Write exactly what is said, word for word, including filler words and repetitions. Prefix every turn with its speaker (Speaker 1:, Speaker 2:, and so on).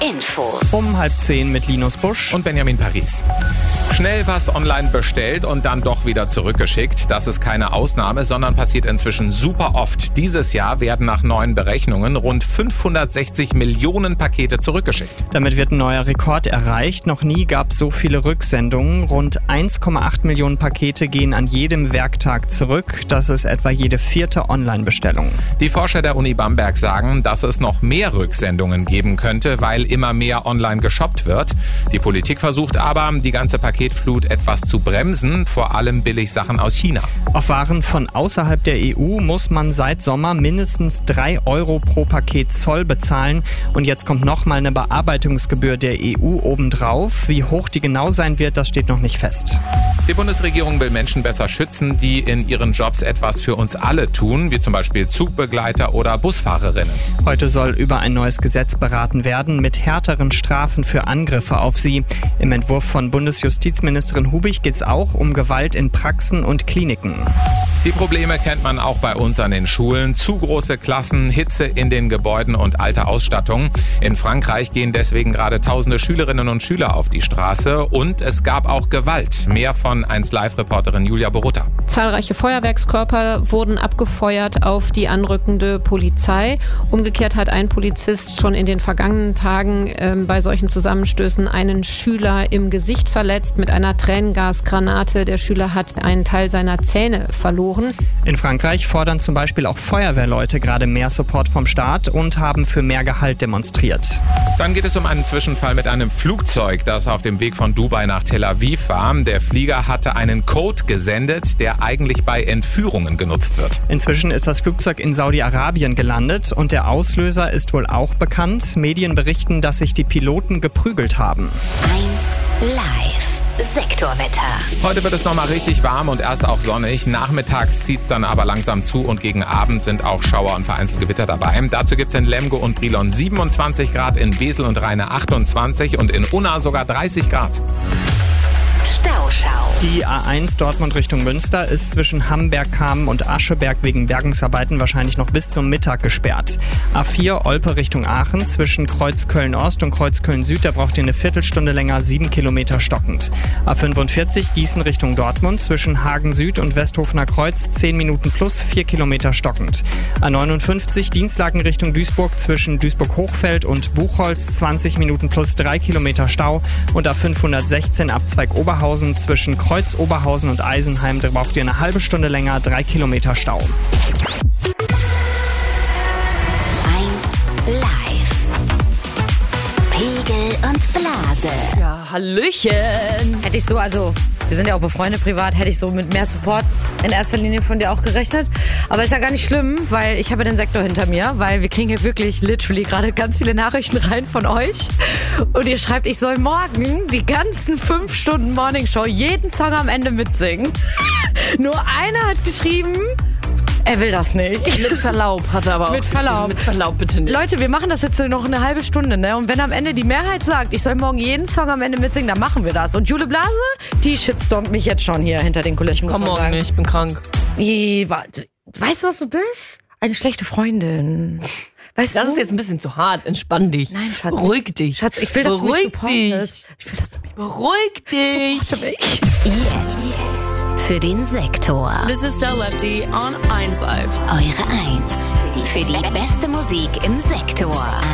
Speaker 1: Infos.
Speaker 2: Um halb zehn mit Linus Busch
Speaker 3: und Benjamin Paris. Schnell was online bestellt und dann doch wieder zurückgeschickt. Das ist keine Ausnahme, sondern passiert inzwischen super oft. Dieses Jahr werden nach neuen Berechnungen rund fünfhundertsechzig Millionen Pakete zurückgeschickt.
Speaker 2: Damit wird ein neuer Rekord erreicht. Noch nie gab es so viele Rücksendungen. Rund eins Komma acht Millionen Pakete gehen an jedem Werktag zurück. Das ist etwa jede vierte Online-Bestellung.
Speaker 3: Die Forscher der Uni Bamberg sagen, dass es noch mehr Rücksendungen geben könnte, weil immer mehr online geshoppt wird. Die Politik versucht aber, die ganze Paketflut etwas zu bremsen, vor allem Billigsachen aus China.
Speaker 2: Auf Waren von außerhalb der E U muss man seit Sommer mindestens drei Euro pro Paket Zoll bezahlen. Und jetzt kommt nochmal eine Bearbeitungsgebühr der E U obendrauf. Wie hoch die genau sein wird, das steht noch nicht fest.
Speaker 3: Die Bundesregierung will Menschen besser schützen, die in ihren Jobs etwas für uns alle tun, wie zum Beispiel Zugbegleiter oder Busfahrerinnen.
Speaker 2: Heute soll über ein neues Gesetz beraten werden mit härteren Strafen für Angriffe auf sie. Im Entwurf von Bundesjustizministerin Hubig geht es auch um Gewalt in Praxen und Kliniken.
Speaker 3: Die Probleme kennt man auch bei uns an den Schulen. Zu große Klassen, Hitze in den Gebäuden und alte Ausstattung. In Frankreich gehen deswegen gerade tausende Schülerinnen und Schüler auf die Straße. Und es gab auch Gewalt. Mehr von eins Live-Reporterin Julia Borutta.
Speaker 4: Zahlreiche Feuerwerkskörper wurden abgefeuert auf die anrückende Polizei. Umgekehrt hat ein Polizist schon in den vergangenen Tagen äh, bei solchen Zusammenstößen einen Schüler im Gesicht verletzt mit einer Tränengasgranate. Der Schüler hat einen Teil seiner Zähne verloren.
Speaker 2: In Frankreich fordern zum Beispiel auch Feuerwehrleute gerade mehr Support vom Staat und haben für mehr Gehalt demonstriert.
Speaker 3: Dann geht es um einen Zwischenfall mit einem Flugzeug, das auf dem Weg von Dubai nach Tel Aviv war. Der Flieger hatte einen Code gesendet, der eigentlich bei Entführungen genutzt wird.
Speaker 2: Inzwischen ist das Flugzeug in Saudi-Arabien gelandet und der Auslöser ist wohl auch bekannt. Medien berichten, dass sich die Piloten geprügelt haben.
Speaker 1: eins Live. Sektorwetter.
Speaker 3: Heute wird es nochmal richtig warm und erst auch sonnig. Nachmittags zieht es dann aber langsam zu und gegen Abend sind auch Schauer und vereinzelt Gewitter dabei. Dazu gibt es in Lemgo und Brilon siebenundzwanzig Grad, in Wesel und Rheine achtundzwanzig und in Unna sogar dreißig Grad.
Speaker 1: Stauschau.
Speaker 2: Die A eins Dortmund Richtung Münster ist zwischen Hamberg, Kamen und Ascheberg wegen Bergungsarbeiten wahrscheinlich noch bis zum Mittag gesperrt. A vier Olpe Richtung Aachen zwischen Kreuz Köln-Ost und Kreuz Köln-Süd, da braucht ihr eine Viertelstunde länger, sieben Kilometer stockend. A fünfundvierzig Gießen Richtung Dortmund zwischen Hagen Süd und Westhofener Kreuz, zehn Minuten plus, vier Kilometer stockend. A neunundfünfzig Dienstlaken Richtung Duisburg zwischen Duisburg-Hochfeld und Buchholz, zwanzig Minuten plus, drei Kilometer Stau. Und A fünfhundertsechzehn Abzweig Oberhausen zwischen Kreuz Oberhausen und Eisenheim, da braucht ihr eine halbe Stunde länger, drei Kilometer Stau.
Speaker 1: eins Live. Pegel und Blase.
Speaker 5: Ja, Hallöchen. Hätte ich so, also, wir sind ja auch befreundet privat, hätte ich so mit mehr Support in erster Linie von dir auch gerechnet. Aber ist ja gar nicht schlimm, weil ich habe den Sektor hinter mir, weil wir kriegen hier wirklich literally gerade ganz viele Nachrichten rein von euch. Und ihr schreibt, ich soll morgen die ganzen fünf Stunden Morningshow jeden Song am Ende mitsingen. Nur einer hat geschrieben, er will das nicht.
Speaker 6: Mit Verlaub hat er aber auch
Speaker 5: Mit Verlaub.
Speaker 6: Mit Verlaub bitte nicht.
Speaker 5: Leute, wir machen das jetzt noch eine halbe Stunde, ne? Und wenn am Ende die Mehrheit sagt, ich soll morgen jeden Song am Ende mitsingen, dann machen wir das. Und Jule Blase, die shitstormt mich jetzt schon hier hinter den Kulissen.
Speaker 6: Ich komm morgen nicht, ich bin krank.
Speaker 5: I, warte. Weißt du, was du bist? Eine schlechte Freundin. Weißt
Speaker 6: das
Speaker 5: du?
Speaker 6: ist jetzt ein bisschen zu hart. Entspann dich.
Speaker 5: Nein, Schatz.
Speaker 6: Beruhig dich.
Speaker 5: Schatz, ich will, dass
Speaker 6: Beruhig
Speaker 5: du mich supportest. Ich will, dass du mich
Speaker 6: Beruhig dich.
Speaker 5: supportest.
Speaker 1: Jetzt für den Sektor.
Speaker 7: This is Stella Lefty on eins Live.
Speaker 1: Eure eins. Für die beste Musik im Sektor.